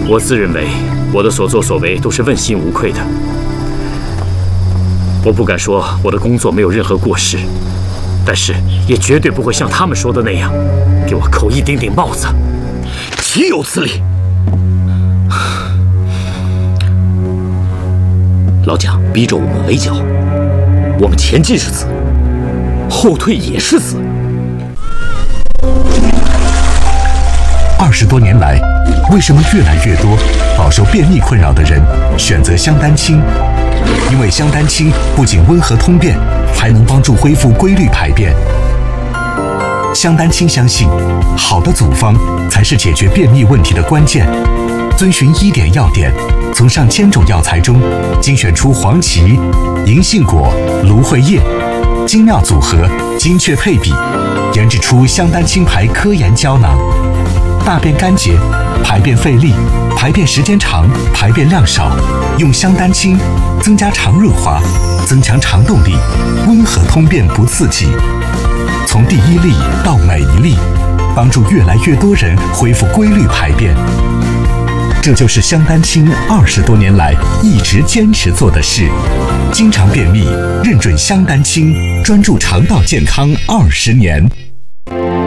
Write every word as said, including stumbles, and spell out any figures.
我自认为我的所作所为都是问心无愧的。我不敢说我的工作没有任何过失，但是也绝对不会像他们说的那样，给我扣一顶顶帽子，岂有此理！ 老蒋逼着我们围剿，我们前进是死，后退也是死。 二十多年来，为什么越来越多饱受便秘困扰的人选择香丹清？因为香丹清不仅温和通便，还能帮助恢复规律排便。香丹清相信，好的组方才是解决便秘问题的关键。遵循医典要点，从上千种药材中精选出黄芪、银杏果、芦荟叶，精妙组合，精确配比，研制出香丹清牌科研胶囊。大便干结、排便费力、排便时间长、排便量少，用香丹清增加肠润滑，增强肠动力，温和通便不刺激。从第一粒到每一粒，帮助越来越多人恢复规律排便。这就是香丹清二十多年来一直坚持做的事。经常便秘，认准香丹清，专注肠道健康二十年。